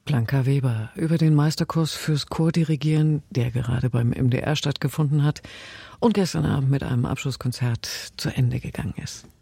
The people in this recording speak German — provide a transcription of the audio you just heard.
Blanka Weber über den Meisterkurs fürs Chordirigieren, der gerade beim MDR stattgefunden hat und gestern Abend mit einem Abschlusskonzert zu Ende gegangen ist.